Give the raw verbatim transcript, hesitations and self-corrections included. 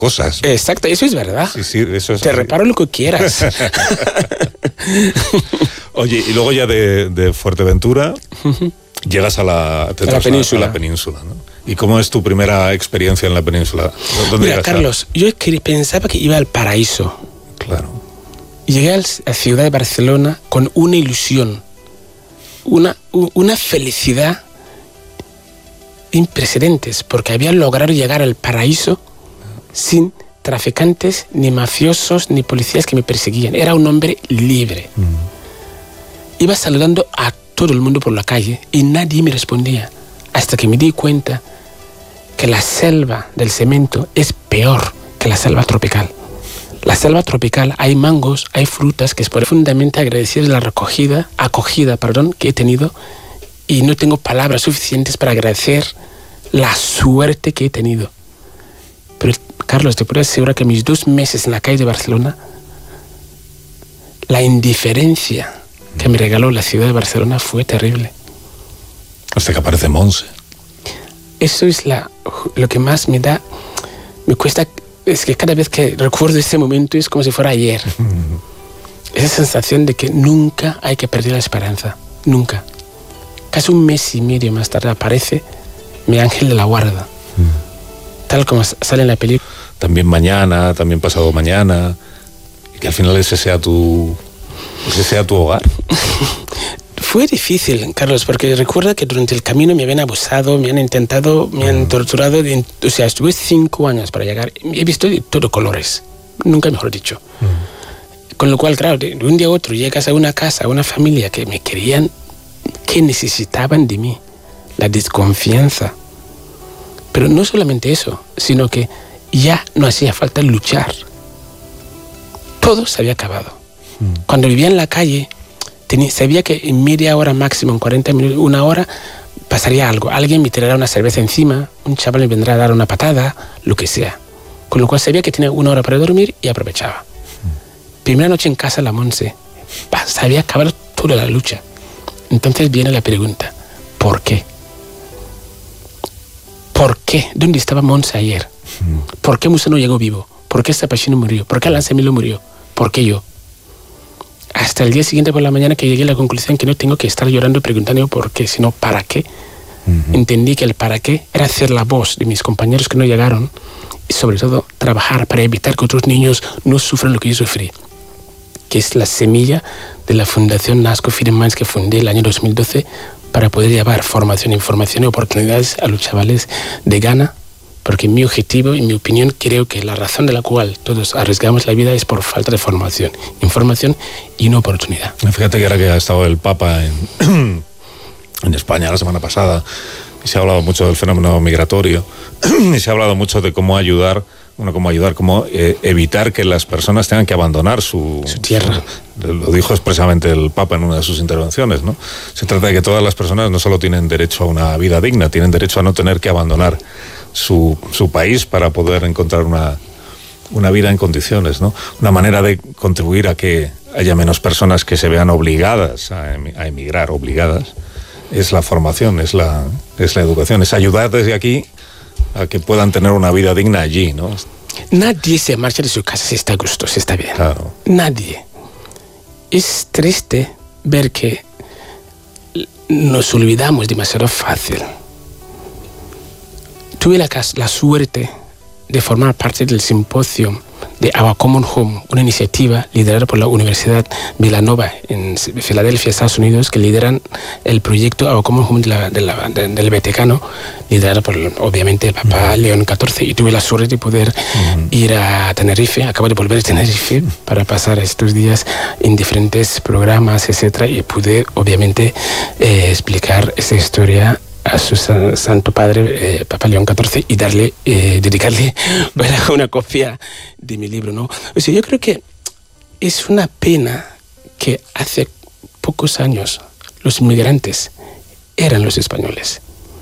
cosas. Exacto, eso es verdad. Sí, sí, eso es Te así. reparo lo que quieras. Oye, y luego ya de, de Fuerteventura llegas a la, te A la península. A la península, ¿no? ¿Y cómo es tu primera experiencia en la península? ¿Dónde Mira, llegas a- Carlos, yo es que pensaba que iba al paraíso. Claro. Llegué a la ciudad de Barcelona con una ilusión, una, u- una felicidad sin precedentes, porque había logrado llegar al paraíso sin traficantes, ni mafiosos, ni policías que me perseguían. Era un hombre libre. Mm. Iba saludando a todo el mundo por la calle y nadie me respondía, hasta que me di cuenta que la selva del cemento es peor que la selva tropical. La selva tropical hay mangos, hay frutas que es profundamente agradecido de la recogida, acogida, perdón, que he tenido, y no tengo palabras suficientes para agradecer la suerte que he tenido. Pero, Carlos, te puedo asegurar que mis dos meses en la calle de Barcelona, la indiferencia que me regaló la ciudad de Barcelona fue terrible. Hasta que aparece Monse. Eso es la, lo que más me da, me cuesta, es que cada vez que recuerdo ese momento es como si fuera ayer. Esa sensación de que nunca hay que perder la esperanza, nunca. Casi un mes y medio más tarde aparece mi ángel de la guarda, tal como sale en la película. También mañana, también pasado mañana, y que al final ese sea tu, ese sea tu hogar. Fue difícil, Carlos, porque recuerda que durante el camino me habían abusado, me han intentado, me han torturado. De, o sea, estuve cinco años para llegar. He visto de todo colores, nunca mejor dicho. Mm. Con lo cual, claro, de, de un día a otro llegas a una casa, a una familia que me querían, que necesitaban de mí, la desconfianza. Pero no solamente eso, sino que ya no hacía falta luchar. Todo se había acabado. Mm. Cuando vivía en la calle, tenía, sabía que en media hora máximo, en cuarenta minutos, una hora, pasaría algo. Alguien me tirará una cerveza encima, un chaval me vendrá a dar una patada, lo que sea. Con lo cual sabía que tenía una hora para dormir y aprovechaba. Mm. Primera noche en casa, la Monse. Se había acabado toda la lucha. Entonces viene la pregunta, ¿por qué? ¿Por qué? ¿Dónde estaba Monse ayer? ¿Por qué Musa no llegó vivo? ¿Por qué Sapachino murió? ¿Por qué Alan Semilo murió? ¿Por qué yo? Hasta el día siguiente por la mañana que llegué a la conclusión que no tengo que estar llorando y preguntando por qué, sino para qué. Uh-huh. Entendí que el para qué era hacer la voz de mis compañeros que no llegaron y sobre todo trabajar para evitar que otros niños no sufran lo que yo sufrí, que es la semilla de la Fundación Nasco Freedom Minds que fundé el año dos mil doce para poder llevar formación, información y oportunidades a los chavales de Ghana, porque mi objetivo y mi opinión creo que la razón de la cual todos arriesgamos la vida es por falta de formación, información y una oportunidad. Fíjate que ahora que ha estado el Papa en, en España la semana pasada, y se ha hablado mucho del fenómeno migratorio, y se ha hablado mucho de cómo ayudar, bueno, cómo ayudar, cómo eh, evitar que las personas tengan que abandonar su, su tierra. Su, lo dijo expresamente el Papa en una de sus intervenciones, ¿no? Se trata de que todas las personas no solo tienen derecho a una vida digna, tienen derecho a no tener que abandonar su, su país para poder encontrar una, una vida en condiciones, ¿no? Una manera de contribuir a que haya menos personas que se vean obligadas a, em, a emigrar, obligadas, es la formación, es la, es la educación, es ayudar desde aquí a que puedan tener una vida digna allí, ¿no? Nadie se marcha de su casa si está a gusto, si está bien. Claro. Nadie. Es triste ver que nos olvidamos demasiado fácil. Tuve la, la suerte de formar parte del simposio de Our Common Home, una iniciativa liderada por la Universidad Villanova en Filadelfia, Estados Unidos, que lideran el proyecto Our Common Home de la, de la, de, del Vaticano, liderado por, obviamente, el Papa uh-huh. León catorce, y tuve la suerte de poder uh-huh. ir a Tenerife, acabo de volver a Tenerife, para pasar estos días en diferentes programas, etcétera, y pude, obviamente, eh, explicar esa historia a su san, santo padre, eh, Papa León catorce, y darle, eh, dedicarle una, una copia de mi libro, ¿no? O sea, yo creo que es una pena que hace pocos años los inmigrantes eran los españoles.